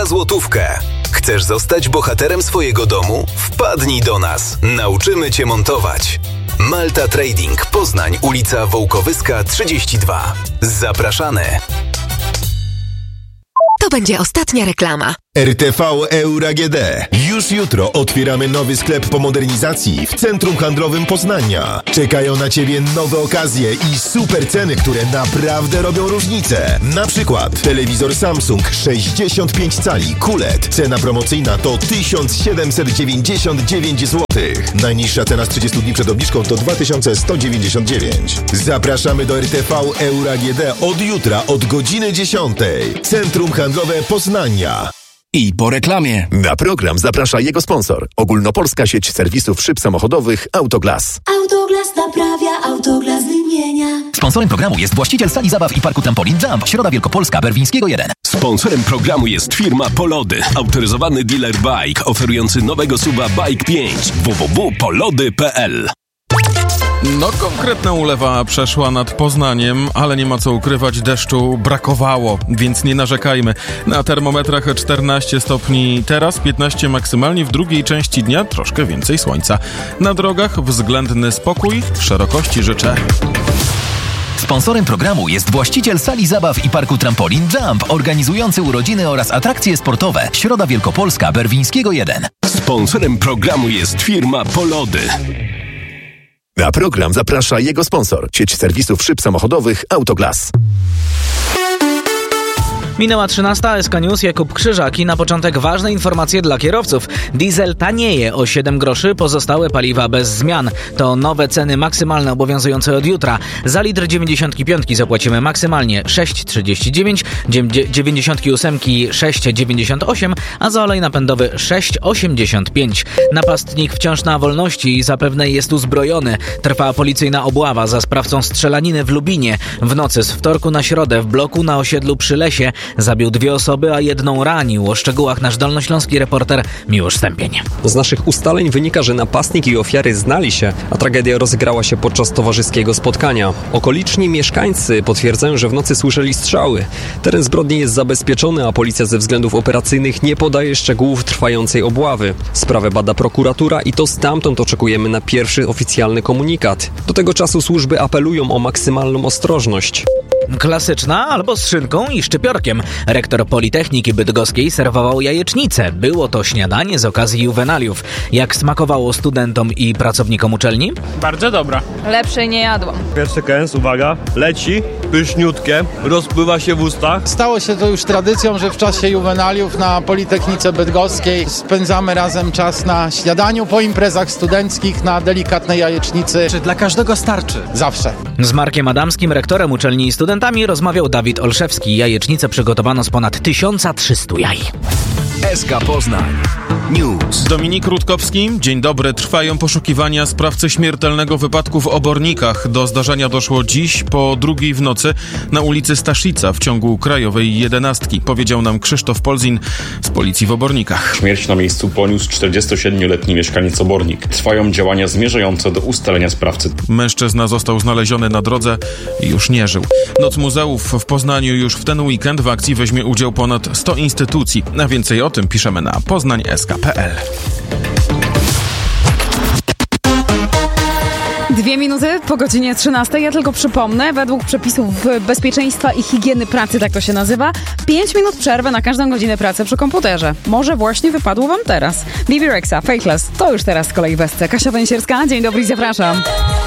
złotówkę. Chcesz zostać bohaterem swojego domu? Wpadnij do nas. Nauczymy Cię montować. Malta Trading, Poznań, ulica Wołkowyska 32. Zapraszamy. To będzie ostatnia reklama. RTV Euro AGD. Już jutro otwieramy nowy sklep po modernizacji w centrum handlowym Poznania. Czekają na Ciebie nowe okazje i super ceny, które naprawdę robią różnicę. Na przykład telewizor Samsung 65 cali QLED. Cena promocyjna to 1799 zł. Najniższa cena z 30 dni przed obniżką to 2199. Zapraszamy do RTV Euro AGD od jutra od godziny 10. Centrum handlowe Poznania. I po reklamie. Na program zaprasza jego sponsor. Ogólnopolska sieć serwisów szyb samochodowych Autoglas. Autoglas naprawia, Autoglas wymienia. Sponsorem programu jest właściciel sali zabaw i parku Trampolin Jump, Środa Wielkopolska, Berwińskiego 1. Sponsorem programu jest firma Polody, autoryzowany dealer bike oferujący nowego SUV-a Bike 5. www.polody.pl. No, konkretna ulewa przeszła nad Poznaniem, ale nie ma co ukrywać, deszczu brakowało, więc nie narzekajmy. Na termometrach 14 stopni teraz, 15 maksymalnie, w drugiej części dnia troszkę więcej słońca. Na drogach względny spokój, szerokości życzę. Sponsorem programu jest właściciel sali zabaw i parku Trampolin Jump, organizujący urodziny oraz atrakcje sportowe. Środa Wielkopolska, Berwińskiego 1. Sponsorem programu jest firma Polody. Na program zaprasza jego sponsor. Sieć serwisów szyb samochodowych Autoglas. Minęła 13, SK News, Jakub Krzyżak i na początek ważne informacje dla kierowców. Diesel tanieje o 7 groszy, pozostałe paliwa bez zmian. To nowe ceny maksymalne obowiązujące od jutra. Za litr 95 zapłacimy maksymalnie 6,39, 98 6,98, a za olej napędowy 6,85. Napastnik wciąż na wolności i zapewne jest uzbrojony. Trwa policyjna obława za sprawcą strzelaniny w Lubinie. W nocy z wtorku na środę w bloku na osiedlu przy Lesie zabił 2 osoby, a 1 ranił. O szczegółach nasz dolnośląski reporter Miłosz Stępień. Z naszych ustaleń wynika, że napastnik i ofiary znali się, a tragedia rozegrała się podczas towarzyskiego spotkania. Okoliczni mieszkańcy potwierdzają, że w nocy słyszeli strzały. Teren zbrodni jest zabezpieczony, a policja ze względów operacyjnych nie podaje szczegółów trwającej obławy. Sprawę bada prokuratura i to stamtąd oczekujemy na pierwszy oficjalny komunikat. Do tego czasu służby apelują o maksymalną ostrożność. Klasyczna albo z szynką i szczypiorkiem. Rektor Politechniki Bydgoskiej serwował jajecznicę. Było to śniadanie z okazji juwenaliów. Jak smakowało studentom i pracownikom uczelni? Bardzo dobra. Lepszej nie jadłam. Pierwszy kęs, uwaga, leci, pyszniutkie, rozpływa się w ustach. Stało się to już tradycją, że w czasie juwenaliów na Politechnice Bydgoskiej spędzamy razem czas na śniadaniu, po imprezach studenckich, na delikatnej jajecznicy. Czy dla każdego starczy? Zawsze. Z Markiem Adamskim, rektorem uczelni i studentami rozmawiał Dawid Olszewski. Jajecznicę przygotowano z ponad 1300 jaj. SK Poznań News. Dominik Rutkowski, dzień dobry. Trwają poszukiwania sprawcy śmiertelnego wypadku w Obornikach. Do zdarzenia doszło dziś po 2 w nocy na ulicy Staszica w ciągu Krajowej 11. Powiedział nam Krzysztof Polzin z policji w Obornikach. Śmierć na miejscu poniósł 47-letni mieszkaniec Obornik. Trwają działania zmierzające do ustalenia sprawcy. Mężczyzna został znaleziony na drodze i już nie żył. Noc muzeów w Poznaniu już w ten weekend. W akcji weźmie udział ponad 100 instytucji. A więcej o tym piszemy na poznań.sk.pl. 2 minuty po godzinie 13. Ja tylko przypomnę, według przepisów bezpieczeństwa i higieny pracy, tak to się nazywa, 5 minut przerwy na każdą godzinę pracy przy komputerze. Może właśnie wypadło wam teraz. Bibi Rexha, Fakeless, to już teraz z kolei w SC. Kasia Węsierska, dzień dobry i zapraszam.